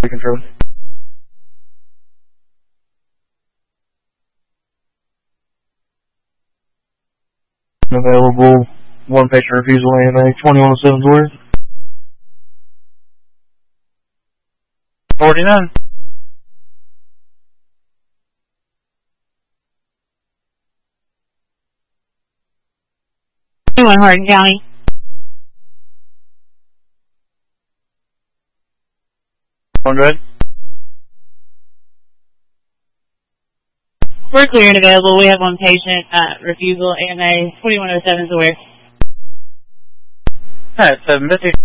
Control. Available. One patient refusal AMA. 2107's where? 49. Hardin County. On good. We're clear and available. We have one patient, refusal, AMA 2107 is aware. Alright, 750.